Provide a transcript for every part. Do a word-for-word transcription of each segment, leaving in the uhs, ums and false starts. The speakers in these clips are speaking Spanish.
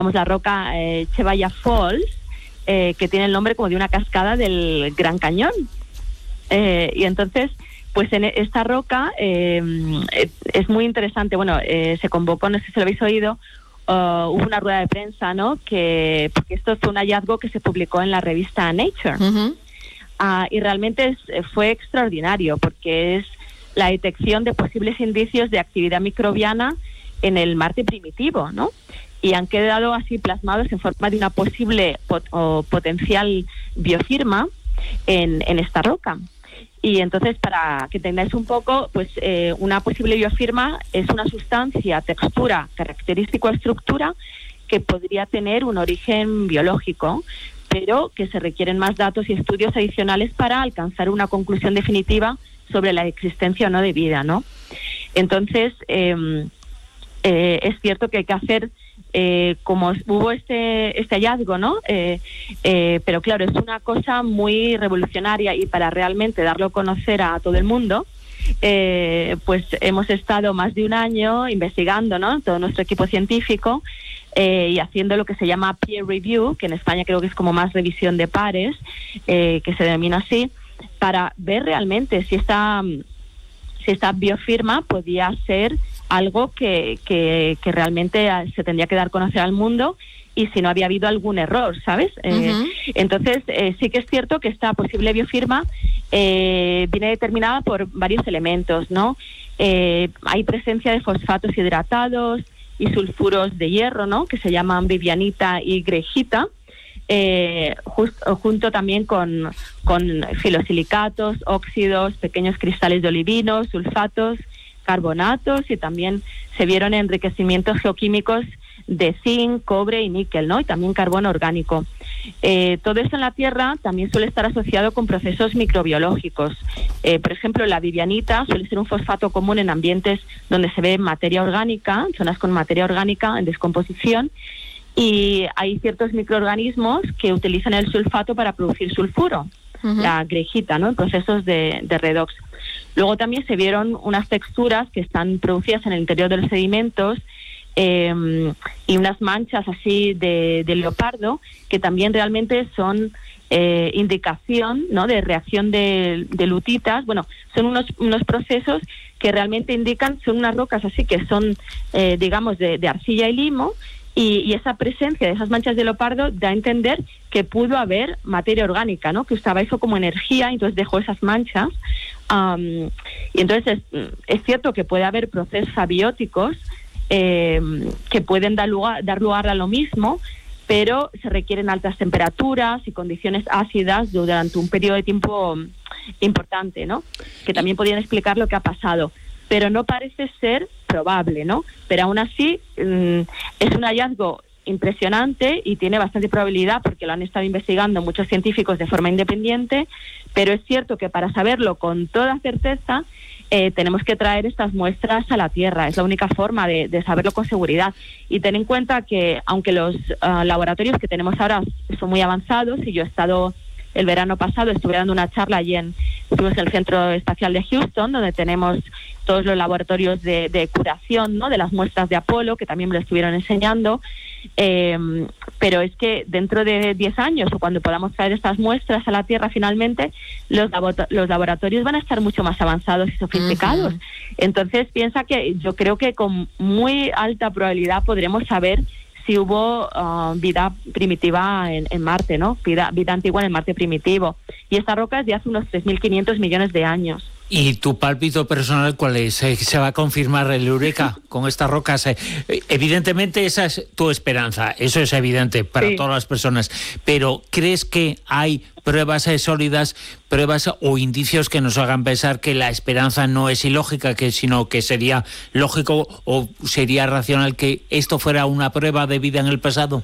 la roca eh, Chevalla Falls, eh, que tiene el nombre como de una cascada del Gran Cañón. Eh, y entonces, pues en esta roca eh, es muy interesante. Bueno, eh, se convocó, no sé si lo habéis oído, uh, hubo una rueda de prensa, ¿no? Que porque esto fue un hallazgo que se publicó en la revista Nature. Uh-huh. Uh, y realmente es, fue extraordinario porque es la detección de posibles indicios de actividad microbiana en el Marte primitivo, ¿no? Y han quedado así plasmados en forma de una posible pot- o potencial biofirma en, en esta roca. Y entonces, para que tengáis un poco, pues eh, una posible biofirma es una sustancia, textura, característica o estructura que podría tener un origen biológico, pero que se requieren más datos y estudios adicionales para alcanzar una conclusión definitiva sobre la existencia o no de vida, ¿no? Entonces, eh, eh, es cierto que hay que hacer, eh, como hubo este este hallazgo, ¿no? Eh, eh, pero claro, es una cosa muy revolucionaria y para realmente darlo a conocer a todo el mundo, eh, pues hemos estado más de un año investigando, ¿no? Todo nuestro equipo científico eh, y haciendo lo que se llama peer review, que en España creo que es como más revisión de pares, eh, que se denomina así, para ver realmente si esta si esta biofirma podía ser algo que, que, que realmente se tendría que dar a conocer al mundo y si no había habido algún error, ¿sabes? Uh-huh. Eh, entonces, eh, sí que es cierto que esta posible biofirma eh, viene determinada por varios elementos, ¿no? Eh, hay presencia de fosfatos hidratados y sulfuros de hierro, ¿no? Que se llaman vivianita y grejita, eh, justo, junto también con, con filosilicatos, óxidos, pequeños cristales de olivino, sulfatos, carbonatos, y también se vieron enriquecimientos geoquímicos de zinc, cobre y níquel, ¿no? Y también carbono orgánico. Eh, todo eso en la Tierra también suele estar asociado con procesos microbiológicos. Eh, por ejemplo, la vivianita suele ser un fosfato común en ambientes donde se ve materia orgánica, zonas con materia orgánica en descomposición, y hay ciertos microorganismos que utilizan el sulfato para producir sulfuro, uh-huh. la grejita, ¿no? En procesos de, de redox. Luego también se vieron unas texturas que están producidas en el interior de los sedimentos eh, y unas manchas así de, de leopardo que también realmente son eh, indicación, ¿no? De reacción de, de lutitas. Bueno, son unos, unos procesos que realmente indican, son unas rocas así que son, eh, digamos, de, de arcilla y limo. Y, y esa presencia de esas manchas de leopardo da a entender que pudo haber materia orgánica, ¿no? Que usaba eso como energía y entonces dejó esas manchas. Um, y entonces es, es cierto que puede haber procesos abióticos eh, que pueden dar lugar, dar lugar a lo mismo, pero se requieren altas temperaturas y condiciones ácidas durante un periodo de tiempo importante, ¿no? Que también podrían explicar lo que ha pasado. Pero no parece ser probable, ¿no? Pero aún así mmm, es un hallazgo impresionante y tiene bastante probabilidad porque lo han estado investigando muchos científicos de forma independiente, pero es cierto que para saberlo con toda certeza eh, tenemos que traer estas muestras a la Tierra. Es la única forma de, de saberlo con seguridad. Y ten en cuenta que aunque los uh, laboratorios que tenemos ahora son muy avanzados, y yo he estado el verano pasado, estuve dando una charla allí en, estuvimos en el Centro Espacial de Houston, donde tenemos todos los laboratorios de, de curación, ¿no? De las muestras de Apolo, que también me lo estuvieron enseñando, eh, pero es que dentro de diez años, o cuando podamos traer estas muestras a la Tierra finalmente, los, labo- los laboratorios van a estar mucho más avanzados y sofisticados. Uh-huh. Entonces piensa que yo creo que con muy alta probabilidad podremos saber si hubo uh, vida primitiva en, en Marte, ¿no? Vida, vida antigua en el Marte primitivo. Y esta roca es de hace unos tres mil quinientos millones de años. ¿Y tu pálpito personal cuál es? ¿Se va a confirmar el Eureka con estas rocas? Evidentemente esa es tu esperanza, eso es evidente para sí. todas las personas, pero ¿crees que hay pruebas sólidas, pruebas o indicios que nos hagan pensar que la esperanza no es ilógica, que sino que sería lógico o sería racional que esto fuera una prueba de vida en el pasado?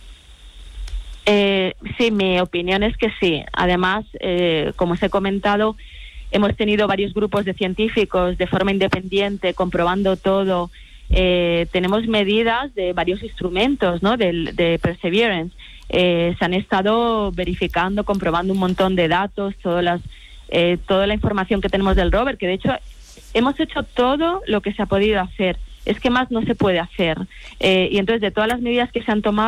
Eh, sí, mi opinión es que sí. Además, eh, como os he comentado, hemos tenido varios grupos de científicos de forma independiente comprobando todo. Eh, tenemos medidas de varios instrumentos, ¿no? de, de Perseverance. Eh, se han estado verificando, comprobando un montón de datos, todas las, eh, toda la información que tenemos del rover, que de hecho hemos hecho todo lo que se ha podido hacer. es que más no se puede hacer. Eh, y entonces, de todas las medidas que se han tomado,